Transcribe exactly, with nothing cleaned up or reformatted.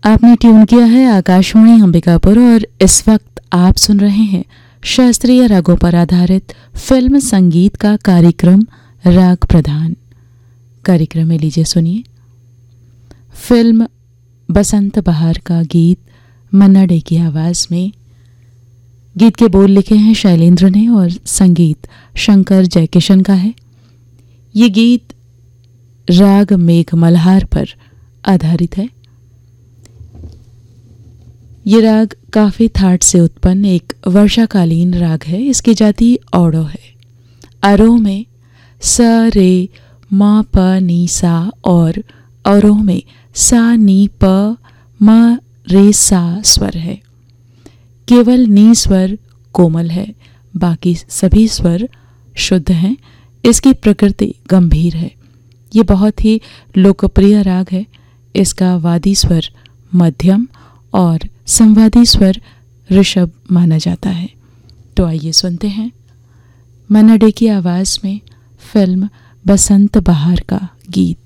आपने ट्यून किया है आकाशवाणी अंबिकापुर और इस वक्त आप सुन रहे हैं शास्त्रीय रागों पर आधारित फिल्म संगीत का कार्यक्रम राग प्रधान। कार्यक्रम में लीजिए सुनिए फिल्म बसंत बहार का गीत मन्ना डे की आवाज़ में। गीत के बोल लिखे हैं शैलेंद्र ने और संगीत शंकर जयकिशन का है। ये गीत राग मेघ मल्हार पर आधारित है। ये राग काफ़ी थाट से उत्पन्न एक वर्षाकालीन राग है। इसकी जाति औड़ो है। आरोह में स रे म प नी सा और अवरोह में सा नी प म रे सा स्वर है। केवल नी स्वर कोमल है, बाकी सभी स्वर शुद्ध हैं। इसकी प्रकृति गंभीर है। ये बहुत ही लोकप्रिय राग है। इसका वादी स्वर मध्यम और संवादी स्वर ऋषभ माना जाता है। तो आइए सुनते हैं मन्ना डे की आवाज़ में फिल्म बसंत बहार का गीत।